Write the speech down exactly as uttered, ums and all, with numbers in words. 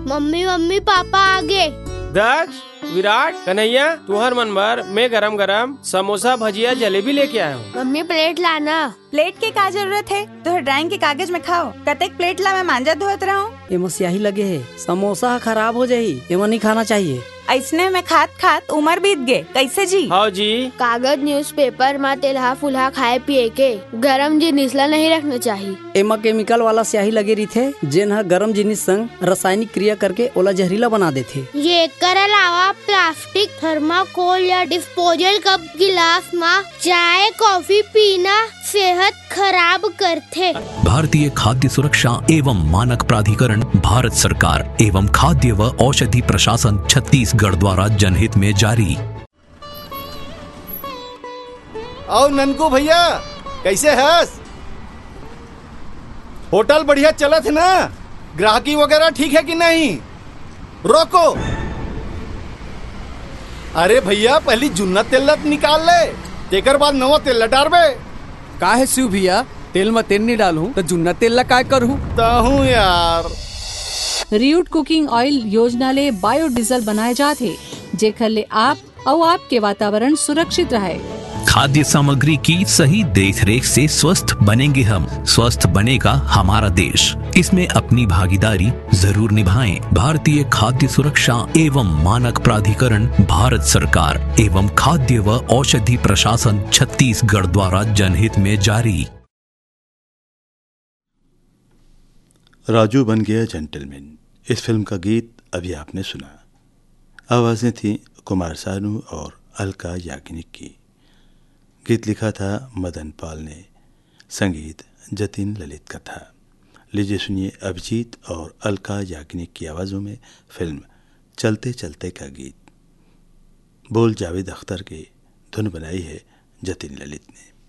Mummy mummy papa आ गए। दक्ष, विराट, कन्हैया, तुहर मन भर मैं गरम गरम समोसा भजिया जलेबी लेके आया हूँ। मम्मी प्लेट लाना। प्लेट के का जरूरत है? तो ड्राइंग के कागज में खाओ। कतेक प्लेट ला मैं मांजा धोत रहा हूँ। एमा स्याही लगे है, समोसा खराब हो जाही, एमा नहीं खाना चाहिए। ऐसने में खात खात उम्र बीत गए, कैसे जी? हाँ जी। कागज न्यूज़पेपर में तेलहा फुलहा खाए पिए के गरम जिनिस ला नहीं रखना चाहिए। एमा केमिकल वाला स्याही लगे रही थे, जेन ह गरम जिनिस संग रासायनिक क्रिया करके ओला जहरीला बना देथे। ये कर अलावा प्लास्टिक, थर्माकोल या डिस्पोजल कप गिलास में चाय कॉफी पीना सेहत खराब करथे। भारतीय खाद्य सुरक्षा एवं मानक प्राधिकरण, भारत सरकार एवं खाद्य व औषधि प्रशासन छत्तीसगढ़ द्वारा जनहित में जारी। और ननकू भैया कैसे हस? होटल बढ़िया चलत है ना? ग्राहकी वगैरह ठीक है कि नहीं? रोको, अरे भैया पहली जुन्ना तेल निकाल ले, तेकर बाद नवा तेल डालबे। का है शिव भैया, तेल में तेल नहीं डालूं तो जुन्ना तेल ला काय करूं? ताहू यार। रियूट कुकिंग ऑयल योजना ले बायोडीजल बनाए जाते, जेकर ले आप और आपके वातावरण सुरक्षित रहे। खाद्य सामग्री की सही देखरेख से स्वस्थ बनेंगे हम, स्वस्थ बनेगा हमारा देश। इसमें अपनी भागीदारी जरूर निभाएं। भारतीय खाद्य सुरक्षा एवं मानक प्राधिकरण, भारत सरकार एवं खाद्य व औषधि प्रशासन छत्तीसगढ़ द्वारा जनहित में जारी। राजू बन गया जेंटलमैन, इस फिल्म का गीत अभी आपने सुना। आवाज़ें थीं कुमार सानू और अलका याग्निक की। गीत लिखा था मदन पाल ने, संगीत जतिन ललित का था। लीजिए सुनिए अभिजीत और अलका याग्निक की आवाज़ों में फिल्म चलते चलते का गीत। बोल जावेद अख्तर के, धुन बनाई है जतिन ललित ने।